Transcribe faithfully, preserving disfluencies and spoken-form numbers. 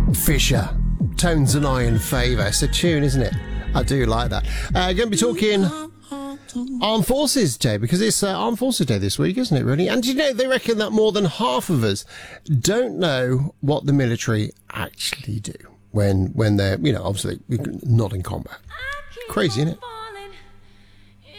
Fisher, Tones and I in Favour. It's a tune, isn't it? I do like that. Uh, going to be talking Armed Forces Day, because it's uh, Armed Forces Day this week, isn't it, really? And you know, they reckon that more than half of us don't know what the military actually do when when they're, you know, obviously not in combat. Crazy, isn't it?